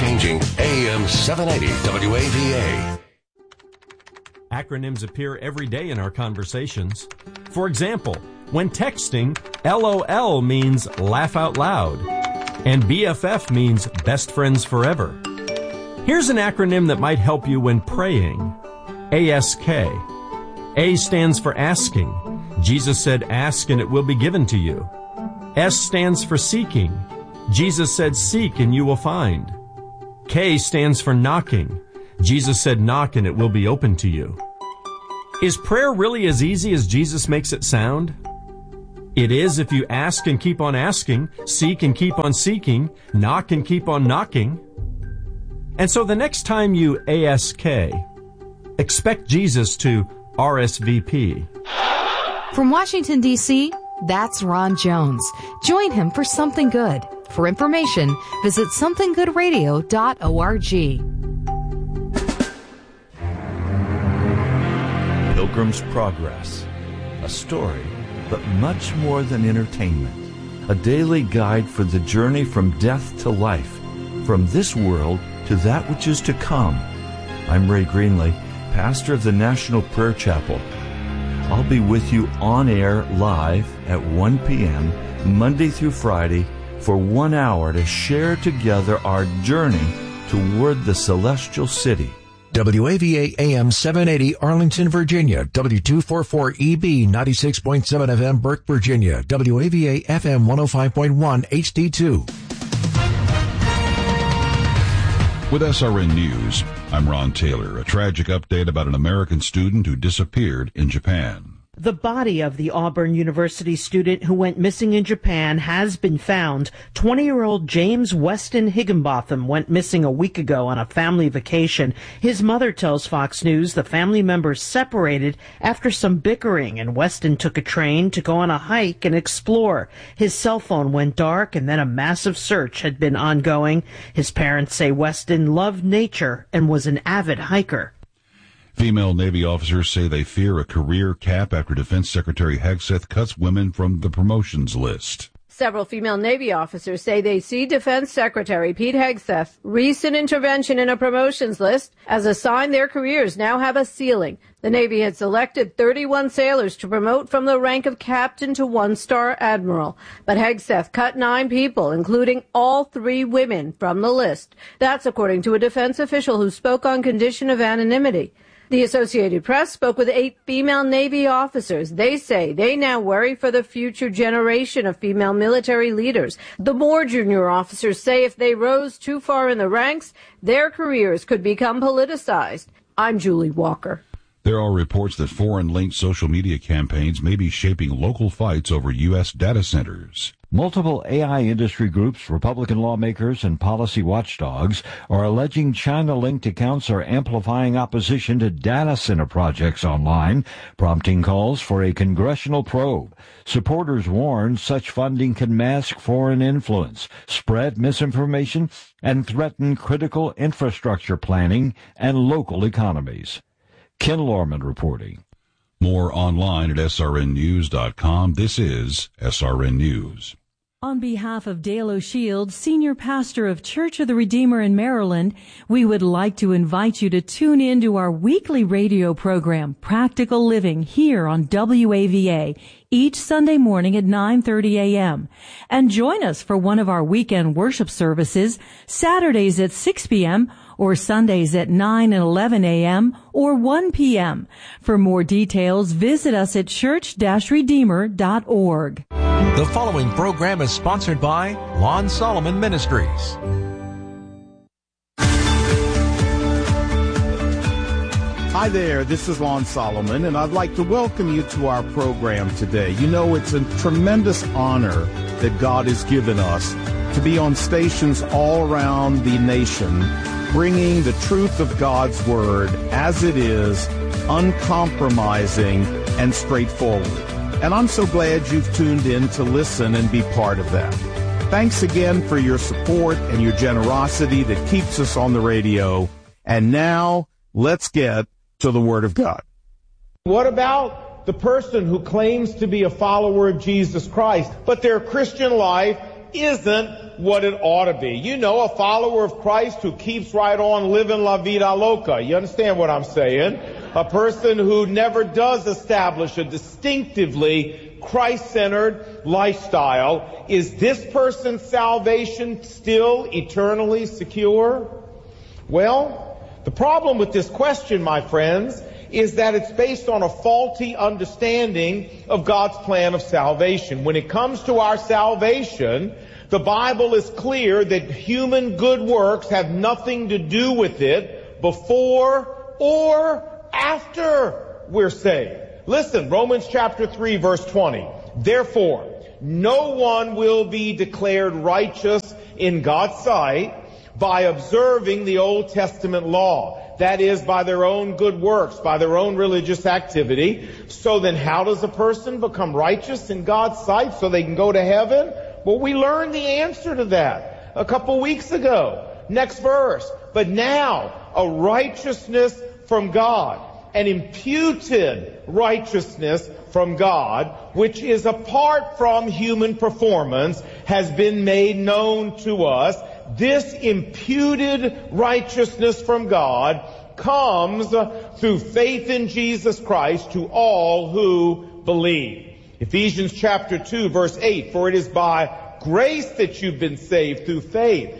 life-changing AM 780 WAVA. Acronyms appear every day in our conversations. For example, when texting, LOL means laugh out loud, and BFF means best friends forever. Here's an acronym that might help you when praying. ASK. A stands for asking. Jesus said, ask and it will be given to you. S stands for seeking. Jesus said, seek and you will find. K stands for knocking. Jesus said, knock and it will be open to you. Is prayer really as easy as Jesus makes it sound? It is if you ask and keep on asking, seek and keep on seeking, knock and keep on knocking. And so the next time you ASK, expect Jesus to RSVP. From Washington, D.C., that's Ron Jones. Join him for Something Good. For information, visit somethinggood.org. Pilgrim's Progress. A story, but much more than entertainment. A daily guide for the journey from death to life, from this world to that which is to come. I'm Ray Greenley, pastor of the National Prayer Chapel. I'll be with you on air live at 1 p.m. Monday through Friday for 1 hour to share together our journey toward the celestial city. WAVA AM 780 Arlington, Virginia. W244EB 96.7 FM Burke, Virginia. WAVA FM 105.1 HD2. With SRN News, I'm Ron Taylor. A tragic update about an American student who disappeared in Japan. The body of the Auburn University student who went missing in Japan has been found. 20-year-old James Weston Higginbotham went missing a week ago on a family vacation. His mother tells Fox News the family members separated after some bickering, and Weston took a train to go on a hike and explore. His cell phone went dark, and then a massive search had been ongoing. His parents say Weston loved nature and was an avid hiker. Female Navy officers say they fear a career cap after Defense Secretary Hegseth cuts women from the promotions list. Several female Navy officers say they see Defense Secretary Pete Hegseth's recent intervention in a promotions list as a sign their careers now have a ceiling. The Navy had selected 31 sailors to promote from the rank of captain to one-star admiral. But Hegseth cut 9 people, including all 3 women, from the list. That's according to a defense official who spoke on condition of anonymity. The Associated Press spoke with 8 female Navy officers. They say they now worry for the future generation of female military leaders. The more junior officers say if they rose too far in the ranks, their careers could become politicized. I'm Julie Walker. There are reports that foreign-linked social media campaigns may be shaping local fights over U.S. data centers. Multiple AI industry groups, Republican lawmakers, and policy watchdogs are alleging China-linked accounts are amplifying opposition to data center projects online, prompting calls for a congressional probe. Supporters warn such funding can mask foreign influence, spread misinformation, and threaten critical infrastructure planning and local economies. Ken Lorman reporting. More online at srnnews.com. This is SRN News. On behalf of Dale O'Shield, Senior Pastor of Church of the Redeemer in Maryland, we would like to invite you to tune in to our weekly radio program, Practical Living, here on WAVA, each Sunday morning at 9:30 a.m. And join us for one of our weekend worship services, Saturdays at 6 p.m., or Sundays at 9 and 11 a.m. or 1 p.m. For more details, visit us at church-redeemer.org. The following program is sponsored by Lon Solomon Ministries. Hi there, this is Lon Solomon, and I'd like to welcome you to our program today. You know, it's a tremendous honor that God has given us to be on stations all around the nation, bringing the truth of God's Word as it is, uncompromising and straightforward. And I'm so glad you've tuned in to listen and be part of that. Thanks again for your support and your generosity that keeps us on the radio. And now, let's get to the Word of God. What about the person who claims to be a follower of Jesus Christ, but their Christian life isn't what it ought to be. You know, a follower of Christ who keeps right on living la vida loca. You understand what I'm saying? A person who never does establish a distinctively Christ-centered lifestyle. Is this person's salvation still eternally secure? Well, the problem with this question, my friends, is that it's based on a faulty understanding of God's plan of salvation. When it comes to our salvation, the Bible is clear that human good works have nothing to do with it before or after we're saved. Listen, Romans chapter 3, verse 20. Therefore, no one will be declared righteous in God's sight by observing the Old Testament law. That is, by their own good works, by their own religious activity. So then how does a person become righteous in God's sight so they can go to heaven? Well, we learned the answer to that a couple weeks ago. Next verse. But now, a righteousness from God, an imputed righteousness from God, which is apart from human performance, has been made known to us. This imputed righteousness from God comes through faith in Jesus Christ to all who believe. Ephesians chapter 2, verse 8, for it is by grace that you've been saved through faith,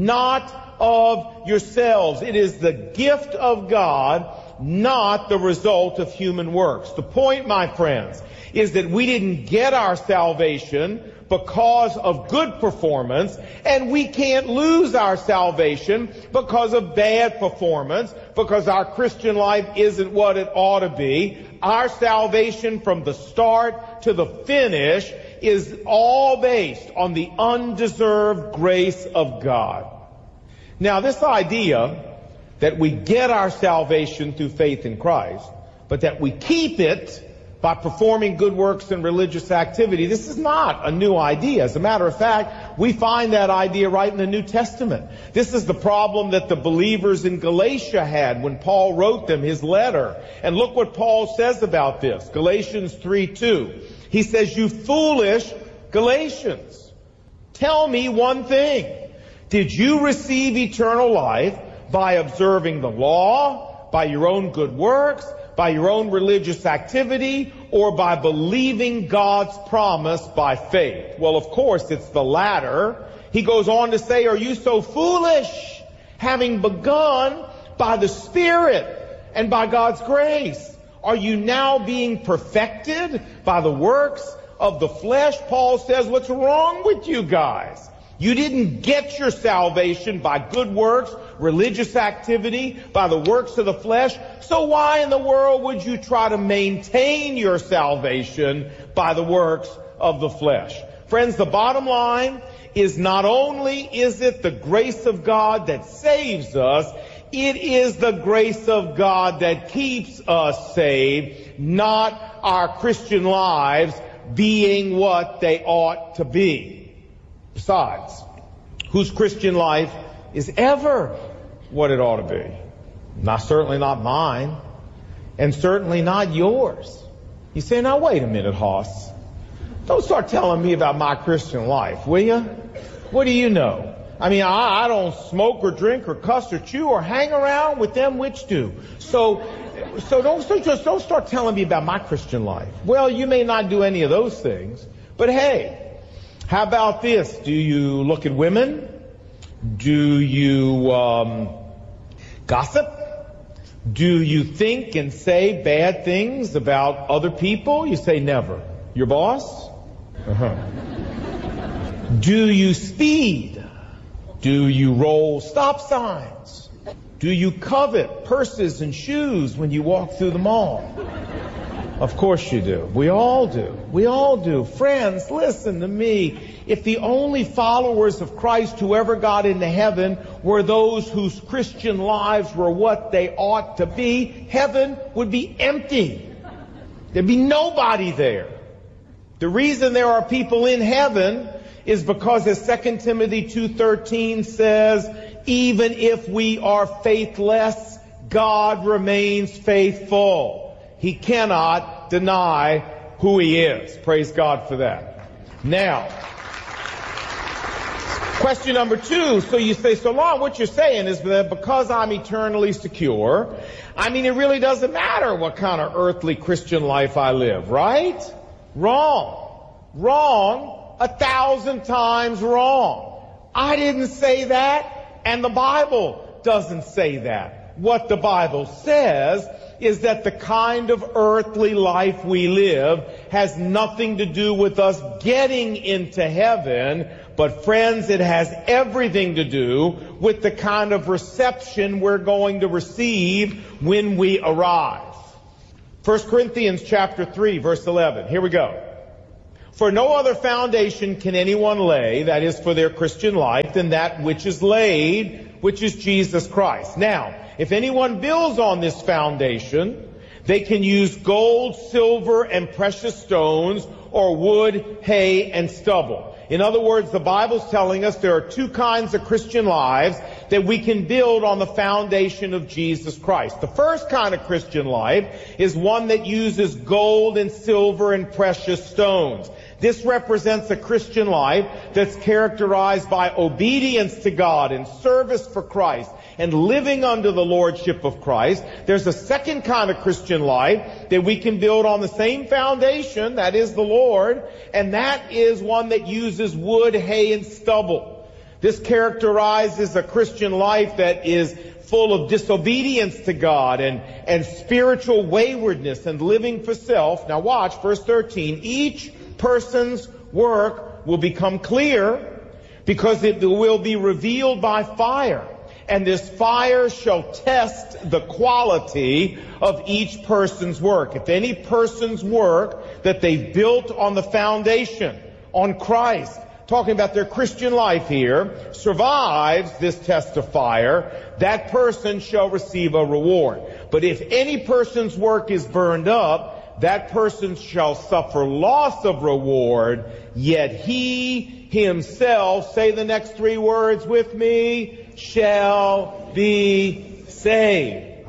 not of yourselves. It is the gift of God, not the result of human works. The point, my friends, is that we didn't get our salvation because of good performance, and we can't lose our salvation because of bad performance, because our Christian life isn't what it ought to be. Our salvation from the start to the finish is all based on the undeserved grace of God. Now, this idea that we get our salvation through faith in Christ, but that we keep it by performing good works and religious activity, this is not a new idea. As a matter of fact, we find that idea right in the New Testament. This is the problem that the believers in Galatia had when Paul wrote them his letter. And look what Paul says about this. Galatians 3:2. He says, you foolish Galatians, tell me one thing. Did you receive eternal life by observing the law, by your own good works, by your own religious activity, or by believing God's promise by faith? Well, of course, it's the latter. He goes on to say, are you so foolish, having begun by the Spirit and by God's grace? Are you now being perfected by the works of the flesh? Paul says, what's wrong with you guys? You didn't get your salvation by good works, religious activity, by the works of the flesh. So why in the world would you try to maintain your salvation by the works of the flesh? Friends, the bottom line is not only is it the grace of God that saves us, it is the grace of God that keeps us saved, not our Christian lives being what they ought to be. Besides, whose Christian life is ever what it ought to be? Certainly not mine, and certainly not yours. You say, now wait a minute, Hoss. Don't start telling me about my Christian life, will you? What do you know? I mean, I don't smoke or drink or cuss or chew or hang around with them which do. So don't start telling me about my Christian life. Well, you may not do any of those things, but hey, how about this? Do you look at women? Do you gossip? Do you think and say bad things about other people? You say never. Your boss? Do you speed? Do you roll stop signs? Do you covet purses and shoes when you walk through the mall? Of course you do. We all do. We all do. Friends, listen to me. If the only followers of Christ who ever got into heaven were those whose Christian lives were what they ought to be, heaven would be empty. There'd be nobody there. The reason there are people in heaven is because, as 2 Timothy 2:13 says, even if we are faithless, God remains faithful. He cannot deny who He is. Praise God for that. Now, Question number 2, so you say, so Lon, what you're saying is that because I'm eternally secure, it really doesn't matter what kind of earthly Christian life I live, right? Wrong. Wrong. 1,000 times wrong. I didn't say that, and the Bible doesn't say that. What the Bible says is that the kind of earthly life we live has nothing to do with us getting into heaven, but friends, it has everything to do with the kind of reception we're going to receive when we arrive. 1 Corinthians chapter 3, verse 11. Here we go. For no other foundation can anyone lay, that is for their Christian life, than that which is laid, which is Jesus Christ. Now, if anyone builds on this foundation, they can use gold, silver, and precious stones, or wood, hay, and stubble. In other words, the Bible's telling us there are 2 kinds of Christian lives that we can build on the foundation of Jesus Christ. The first kind of Christian life is one that uses gold and silver and precious stones. This represents a Christian life that's characterized by obedience to God and service for Christ and living under the lordship of Christ. There's a second kind of Christian life that we can build on the same foundation, that is the Lord, and that is one that uses wood, hay, and stubble. This characterizes a Christian life that is full of disobedience to God and spiritual waywardness and living for self. Now watch, verse 13. Each person's work will become clear because it will be revealed by fire. And this fire shall test the quality of each person's work. If any person's work that they've built on the foundation, on Christ, talking about their Christian life here, survives this test of fire, that person shall receive a reward. But if any person's work is burned up, that person shall suffer loss of reward, yet he himself, say the next 3 words with me, shall be saved.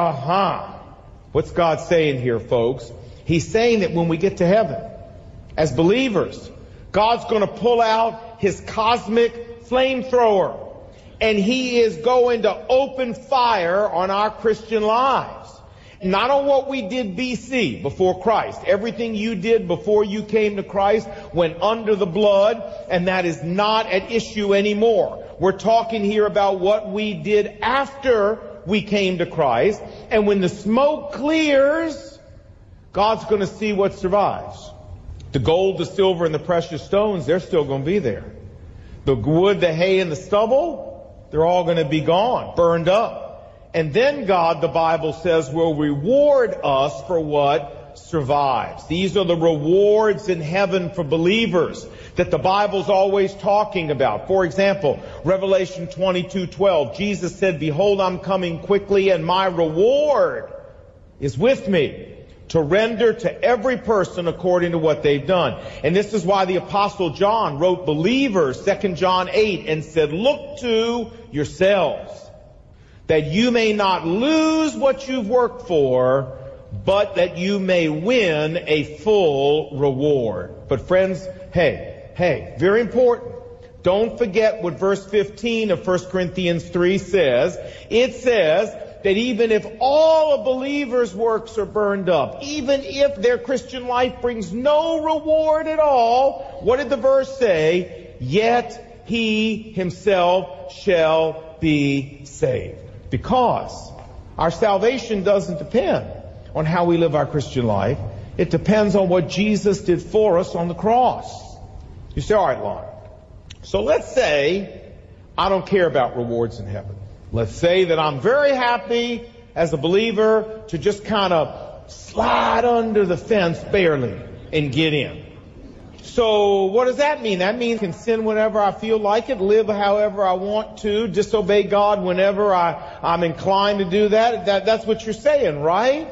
What's God saying here, folks? He's saying that when we get to heaven, as believers, God's going to pull out his cosmic flamethrower, and he is going to open fire on our Christian lives. Not on what we did BC, before Christ. Everything you did before you came to Christ went under the blood, and that is not at issue anymore. We're talking here about what we did after we came to Christ, and when the smoke clears, God's going to see what survives. The gold, the silver, and the precious stones, they're still going to be there. The wood, the hay, and the stubble, they're all going to be gone, burned up. And then God, the Bible says, will reward us for what survives. These are the rewards in heaven for believers that the Bible's always talking about. For example, Revelation 22:12, Jesus said, behold, I'm coming quickly, and my reward is with me to render to every person according to what they've done. And this is why the Apostle John wrote believers, 2 John 8, and said, look to yourselves, that you may not lose what you've worked for, but that you may win a full reward. But friends, hey, very important. Don't forget what verse 15 of 1 Corinthians 3 says. It says that even if all a believer's works are burned up, even if their Christian life brings no reward at all, what did the verse say? Yet he himself shall be saved. Because our salvation doesn't depend on how we live our Christian life. It depends on what Jesus did for us on the cross. You say, all right, Lon. So let's say I don't care about rewards in heaven. Let's say that I'm very happy as a believer to just kind of slide under the fence barely and get in. So what does that mean? That means I can sin whenever I feel like it, live however I want to, disobey God whenever I'm inclined to do that. That's what you're saying, right?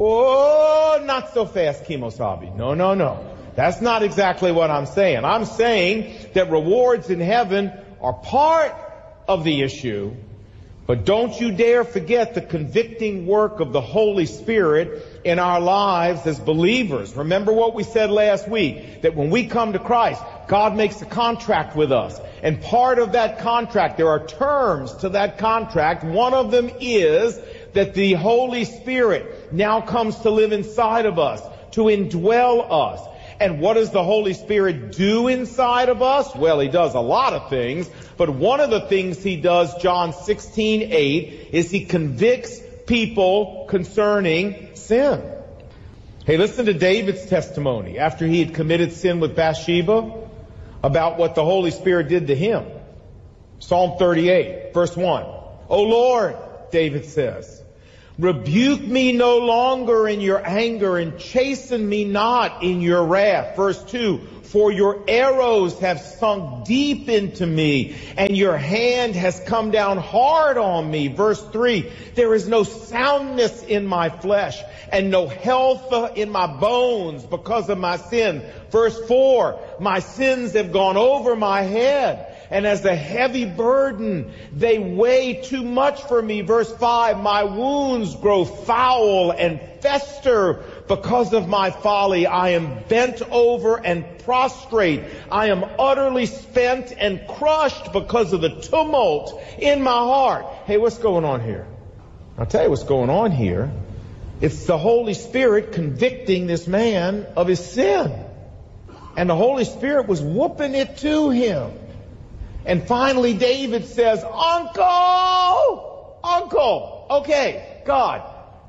Oh, not so fast, Kemosabe. No. That's not exactly what I'm saying. I'm saying that rewards in heaven are part of the issue, But don't you dare forget the convicting work of the Holy Spirit in our lives as believers. Remember what we said last week, that when we come to Christ, God makes a contract with us. And part of that contract, there are terms to that contract. One of them is that the Holy Spirit now comes to live inside of us, to indwell us. And what does the Holy Spirit do inside of us? Well, He does a lot of things, but one of the things He does, John 16:8, is He convicts people concerning sin. Hey, listen to David's testimony after he had committed sin with Bathsheba about what the Holy Spirit did to him. Psalm 38, verse 1. O Lord, David says, rebuke me no longer in your anger and chasten me not in your wrath. Verse 2, for your arrows have sunk deep into me and your hand has come down hard on me. Verse 3, there is no soundness in my flesh and no health in my bones because of my sin. Verse 4, my sins have gone over my head, and as a heavy burden, they weigh too much for me. Verse 5, my wounds grow foul and fester because of my folly. I am bent over and prostrate. I am utterly spent and crushed because of the tumult in my heart. Hey, what's going on here? I'll tell you what's going on here. It's the Holy Spirit convicting this man of his sin. And the Holy Spirit was whooping it to him. And finally David says, Uncle, okay, God,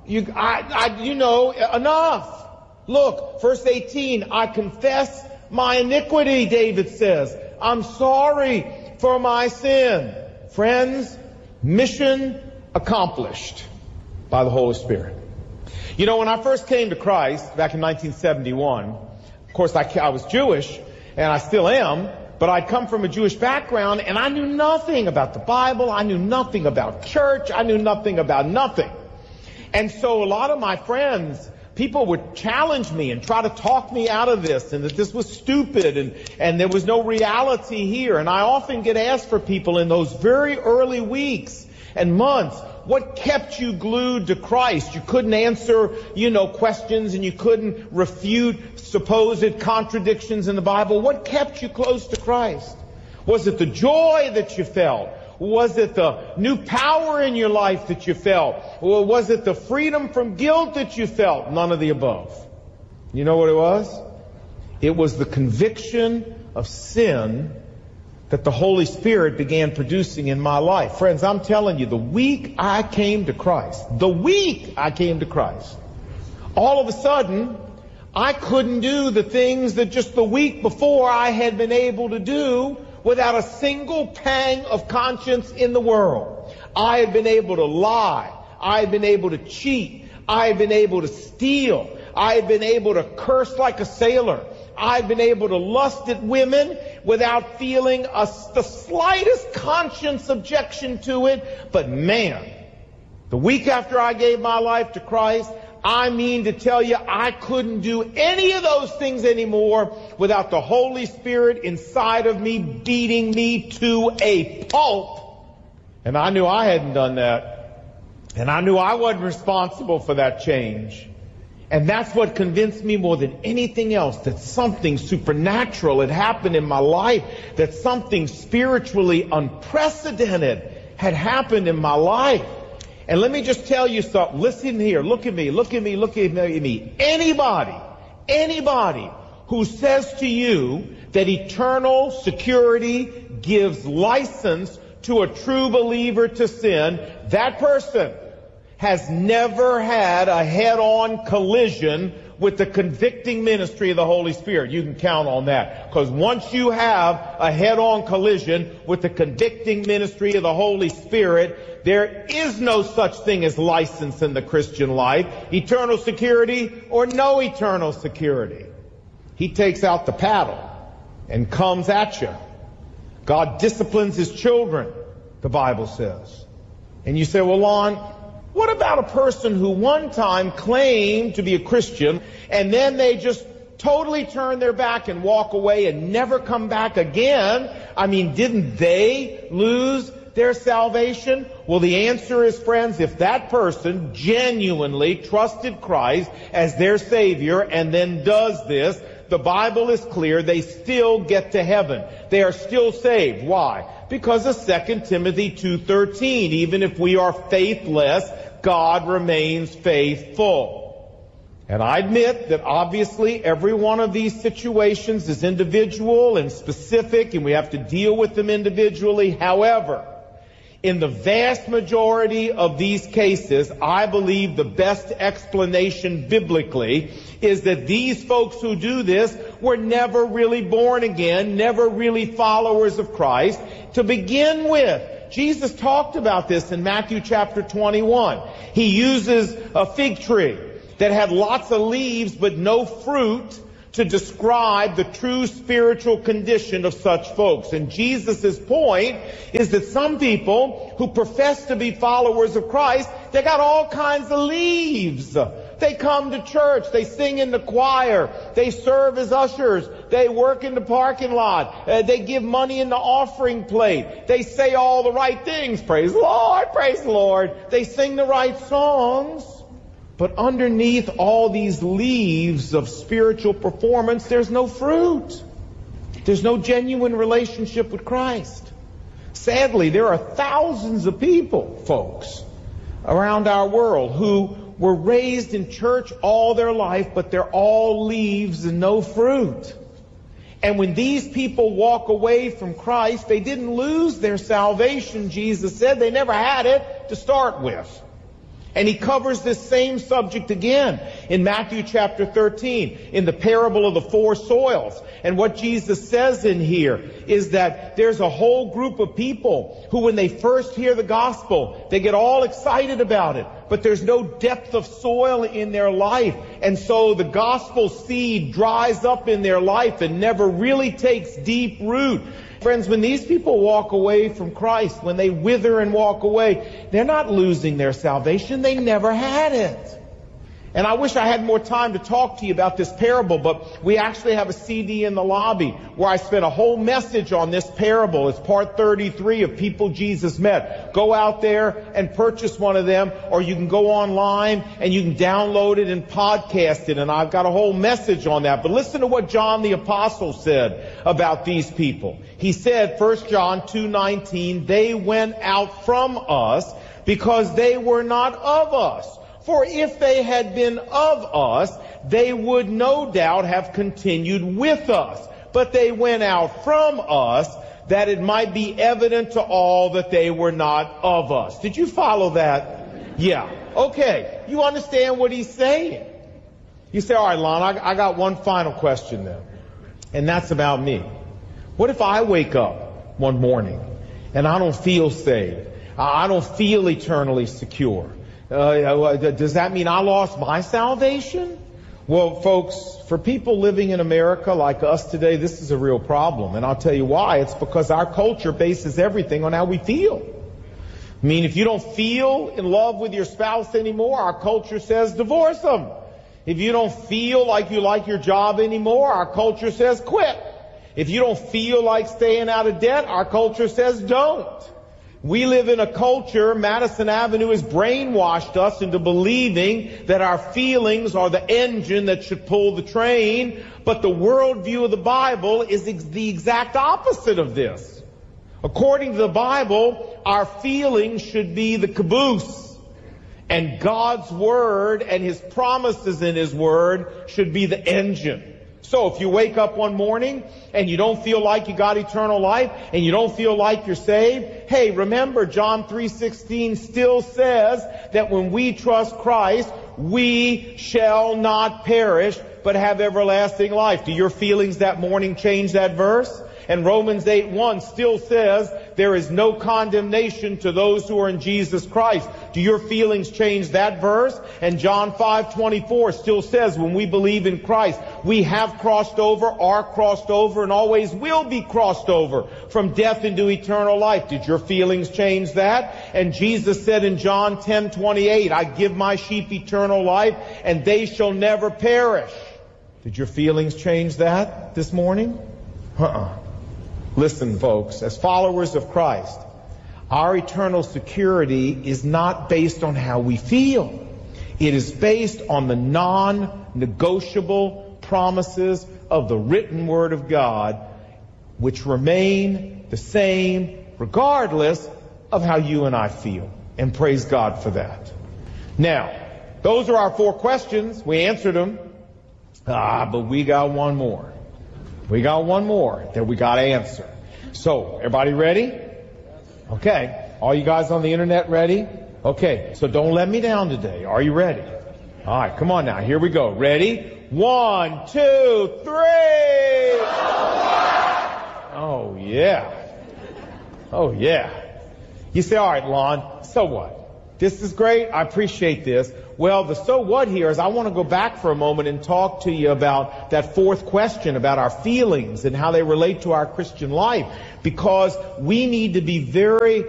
enough. Look, verse 18, I confess my iniquity, David says. I'm sorry for my sin. Friends, mission accomplished by the Holy Spirit. You know, when I first came to Christ back in 1971, of course I was Jewish, and I still am, but I'd come from a Jewish background, and I knew nothing about the Bible. I knew nothing about church. I knew nothing about nothing. And so a lot of my friends, people would challenge me and try to talk me out of this, and that this was stupid, and there was no reality here. And I often get asked for people in those very early weeks and months, what kept you glued to Christ? You couldn't answer, questions, and you couldn't refute supposed contradictions in the Bible. What kept you close to Christ? Was it the joy that you felt? Was it the new power in your life that you felt? Or was it the freedom from guilt that you felt? None of the above. You know what it was? It was the conviction of sin that the Holy Spirit began producing in my life. Friends, I'm telling you, the week I came to Christ, all of a sudden, I couldn't do the things that just the week before I had been able to do without a single pang of conscience in the world. I had been able to lie. I had been able to cheat. I had been able to steal. I had been able to curse like a sailor. I had been able to lust at women without feeling the slightest conscience objection to it. But man, the week after I gave my life to Christ, I mean to tell you, I couldn't do any of those things anymore without the Holy Spirit inside of me beating me to a pulp. And I knew I hadn't done that. And I knew I wasn't responsible for that change. And that's what convinced me more than anything else that something supernatural had happened in my life, that something spiritually unprecedented had happened in my life. And let me just tell you something. Listen here. Look at me. Anybody who says to you that eternal security gives license to a true believer to sin, that person has never had a head-on collision with the convicting ministry of the Holy Spirit. You can count on that. Because once you have a head-on collision with the convicting ministry of the Holy Spirit, there is no such thing as license in the Christian life. Eternal security or no eternal security. He takes out the paddle and comes at you. God disciplines His children, the Bible says. And you say, well, Lon, what about a person who one time claimed to be a Christian and then they just totally turn their back and walk away and never come back again? I mean, didn't they lose their salvation? Well, the answer is, friends, if that person genuinely trusted Christ as their Savior and then does this, the Bible is clear, they still get to heaven. They are still saved. Why? Because of 2 Timothy 2:13. Even if we are faithless, God remains faithful. And I admit that obviously every one of these situations is individual and specific, and we have to deal with them individually. However, in the vast majority of these cases, I believe the best explanation biblically is that these folks who do this were never really born again, never really followers of Christ to begin with. Jesus talked about this in Matthew chapter 21. He uses a fig tree that had lots of leaves but no fruit to describe the true spiritual condition of such folks. And Jesus' point is that some people who profess to be followers of Christ, they got all kinds of leaves. They come to church, they sing in the choir, they serve as ushers, they work in the parking lot, they give money in the offering plate, they say all the right things, praise the Lord, they sing the right songs. But underneath all these leaves of spiritual performance, there's no fruit. There's no genuine relationship with Christ. Sadly, there are thousands of people, folks, around our world who were raised in church all their life, but they're all leaves and no fruit. And when these people walk away from Christ, they didn't lose their salvation, Jesus said. They never had it to start with. And he covers this same subject again in Matthew chapter 13, in the parable of the 4 soils. And what Jesus says in here is that there's a whole group of people who, when they first hear the gospel, they get all excited about it. But there's no depth of soil in their life. And so the gospel seed dries up in their life and never really takes deep root. Friends, when these people walk away from Christ, when they wither and walk away, they're not losing their salvation. They never had it. And I wish I had more time to talk to you about this parable, but we actually have a CD in the lobby where I spent a whole message on this parable. It's part 33 of People Jesus Met. Go out there and purchase one of them, or you can go online and you can download it and podcast it, and I've got a whole message on that. But listen to what John the Apostle said about these people. He said, 1 John 2:19, they went out from us because they were not of us. For if they had been of us, they would no doubt have continued with us. But they went out from us, that it might be evident to all that they were not of us. Did you follow that? Yeah. Okay. You understand what he's saying? You say, all right, Lon, I got one final question then. And that's about me. What if I wake up one morning and I don't feel saved? I don't feel eternally secure? Does that mean I lost my salvation? Well, folks, for people living in America like us today, this is a real problem. And I'll tell you why. It's because our culture bases everything on how we feel. I mean, if you don't feel in love with your spouse anymore, our culture says divorce them. If you don't feel like you like your job anymore, our culture says quit. If you don't feel like staying out of debt, our culture says don't. We live in a culture, Madison Avenue has brainwashed us into believing that our feelings are the engine that should pull the train, but the worldview of the Bible is the exact opposite of this. According to the Bible, our feelings should be the caboose, and God's Word and His promises in His Word should be the engine. So if you wake up one morning and you don't feel like you got eternal life and you don't feel like you're saved, hey, remember John 3:16 still says that when we trust Christ, we shall not perish but have everlasting life. Do your feelings that morning change that verse? And Romans 8:1 still says there is no condemnation to those who are in Jesus Christ. Do your feelings change that verse? And John 5:24 still says when we believe in Christ, we have crossed over, are crossed over, and always will be crossed over from death into eternal life. Did your feelings change that? And Jesus said in John 10:28, I give my sheep eternal life, and they shall never perish. Did your feelings change that this morning? Listen, folks, as followers of Christ, Our eternal security is not based on how we feel. It is based on the non-negotiable promises of the written Word of God, which remain the same regardless of how you and I feel. And praise God for that. Now, those are our 4 questions. We answered them. But we got one more. We got one more that we got to answer. So, everybody ready? Okay. All you guys on the internet ready? Okay. So don't let me down today. Are you ready? All right. Come on now. Here we go. Ready? 1, 2, 3. Oh, yeah. Oh, yeah. You say, all right, Lon, so what? This is great. I appreciate this. Well, the so what here is I want to go back for a moment and talk to you about that 4th question about our feelings and how they relate to our Christian life, because we need to be very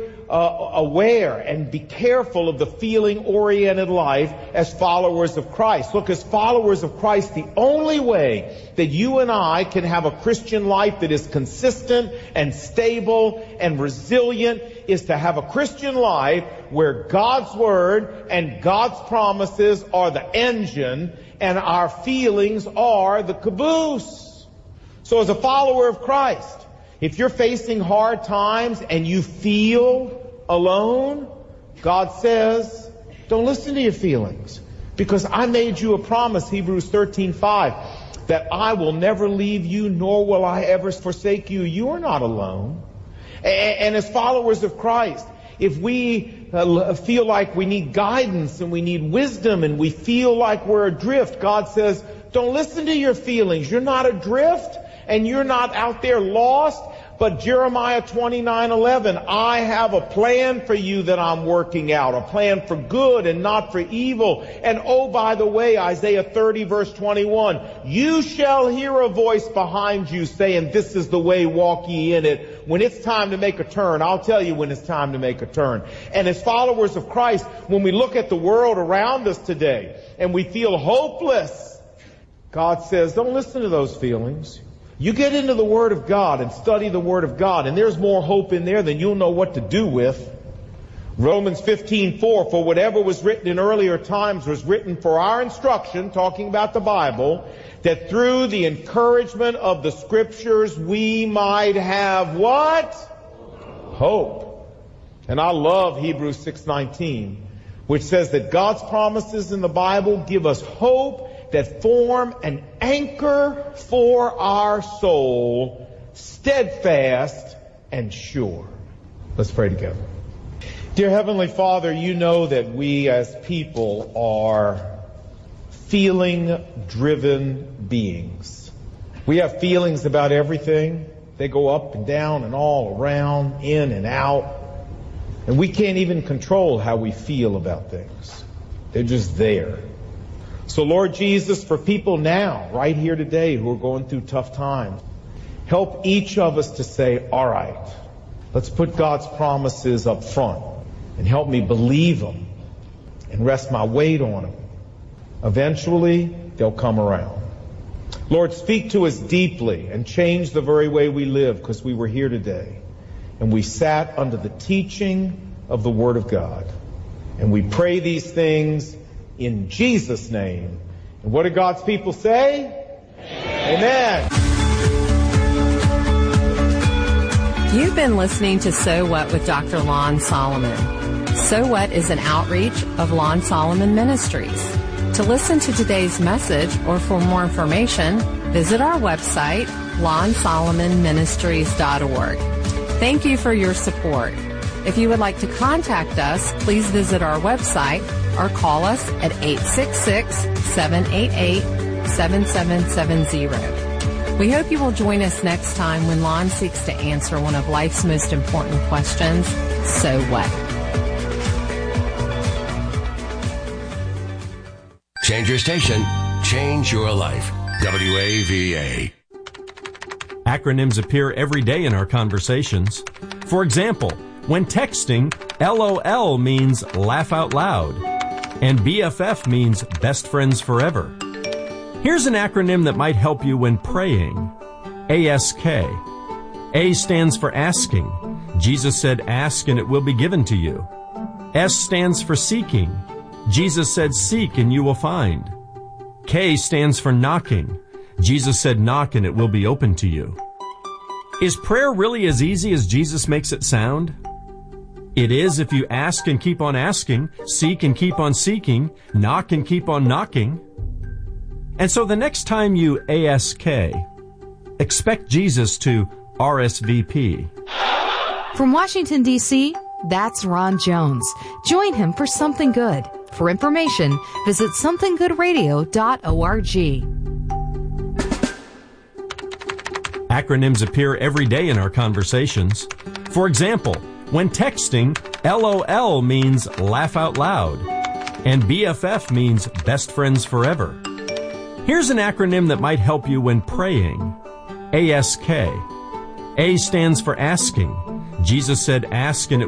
aware and be careful of the feeling-oriented life as followers of Christ. Look, as followers of Christ, the only way that you and I can have a Christian life that is consistent and stable and resilient is to have a Christian life where God's Word and God's promises are the engine and our feelings are the caboose. So as a follower of Christ, if you're facing hard times and you feel alone, God says, don't listen to your feelings, because I made you a promise, Hebrews 13:5, that I will never leave you, nor will I ever forsake you. You are not alone. And as followers of Christ, if we feel like we need guidance and we need wisdom and we feel like we're adrift, God says, don't listen to your feelings. You're not adrift and you're not out there lost. But Jeremiah 29:11, I have a plan for you that I'm working out, a plan for good and not for evil. And oh, by the way, Isaiah 30 verse 21, you shall hear a voice behind you saying, this is the way, walk ye in it. When it's time to make a turn, I'll tell you when it's time to make a turn. And as followers of Christ, when we look at the world around us today and we feel hopeless, God says, don't listen to those feelings. You get into the Word of God and study the Word of God, and there's more hope in there than you'll know what to do with. Romans 15:4, for whatever was written in earlier times was written for our instruction, talking about the Bible, that through the encouragement of the Scriptures we might have what? Hope. And I love Hebrews 6:19, which says that God's promises in the Bible give us hope that form an anchor for our soul, steadfast and sure. Let's pray together. Dear Heavenly Father, you know that we as people are feeling-driven beings. We have feelings about everything. They go up and down and all around, in and out. And we can't even control how we feel about things. They're just there. So Lord Jesus, for people now, right here today, who are going through tough times, help each of us to say, all right, let's put God's promises up front and help me believe them and rest my weight on them. Eventually, they'll come around. Lord, speak to us deeply and change the very way we live, because we were here today and we sat under the teaching of the Word of God. And we pray these things in Jesus' name. And what do God's people say? Amen. You've been listening to So What with Dr. Lon Solomon. So What is an outreach of Lon Solomon Ministries. To listen to today's message or for more information, visit our website, lonsolomonministries.org. Thank you for your support. If you would like to contact us, please visit our website or call us at 866-788-7770. We hope you will join us next time when Lon seeks to answer one of life's most important questions, so what? Change your station, change your life. WAVA. Acronyms appear every day in our conversations. For example, when texting, LOL means laugh out loud, and BFF means best friends forever. Here's an acronym that might help you when praying. ASK. A stands for asking. Jesus said, ask and it will be given to you. S stands for seeking. Jesus said, seek and you will find. K stands for knocking. Jesus said, knock and it will be open to you. Is prayer really as easy as Jesus makes it sound? It is if you ask and keep on asking, seek and keep on seeking, knock and keep on knocking. And so the next time you ask, expect Jesus to RSVP. From Washington, D.C., that's Ron Jones. Join him for Something Good. For information, visit somethinggoodradio.org. Acronyms appear every day in our conversations. For example, when texting, LOL means laugh out loud, and BFF means best friends forever. Here's an acronym that might help you when praying. ASK. A stands for asking. Jesus said, ask and it